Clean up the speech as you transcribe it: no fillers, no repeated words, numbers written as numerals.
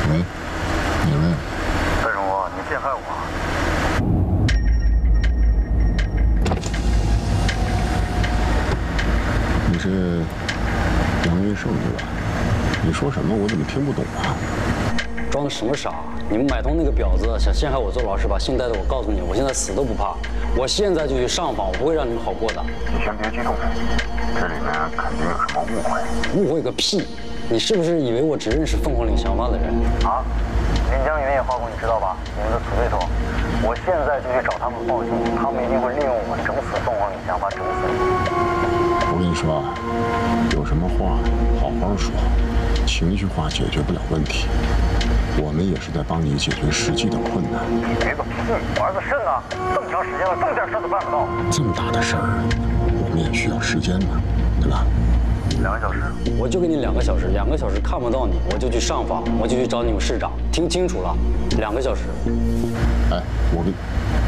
喂，哪位？ 大荣啊，你陷害我！ 你是杨云胜对吧？你说什么我怎么听不懂啊？ 装的什么傻？你们买通那个婊子想陷害我做老师，把信带着我告诉你，我现在死都不怕。我现在就去上访，我不会让你们好过的。 你先别激动，这里面肯定有什么误会。 误会个屁！你是不是以为我只认识凤凰岭祥发的人？ 啊，临江原野化工你知道吧？你们的死对头。我现在就去找他们报信，他们一定会利用我整死凤凰岭祥发，整死你。 我跟你说啊，有什么话好好说，情绪化解决不了问题。我们也是在帮你解决实际的困难。 你别个屁！我儿子肾呢？这么长时间了，这么点事都办不到。 这么大的事儿，我们也需要时间嘛，对吧 2个小时。 我就给你2个小时，2个小时看不到你，我就去上访，我就去找你们市长，听清楚了，2个小时。 哎，我跟。